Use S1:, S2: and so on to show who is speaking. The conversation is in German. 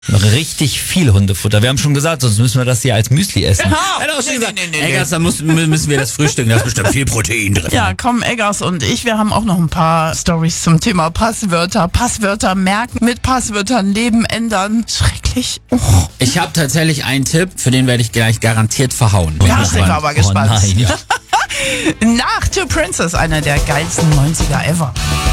S1: Richtig viel Hundefutter. Wir haben schon gesagt, sonst müssen wir das hier als Müsli essen.
S2: Genau.
S1: Er hat auch schon gesagt, Eggers, da müssen wir das frühstücken, da ist bestimmt viel Protein drin.
S2: Ja, komm, Eggers und ich, wir haben auch noch ein paar Storys zum Thema Passwörter. Passwörter merken, mit Passwörtern Leben ändern. Schrecklich. Oh.
S3: Ich habe tatsächlich einen Tipp, für den werde ich gleich garantiert verhauen.
S2: Ja, sind wir aber gespannt.
S1: Oh nein.
S3: Ja.
S2: Nach To Princess, einer der geilsten 90er ever.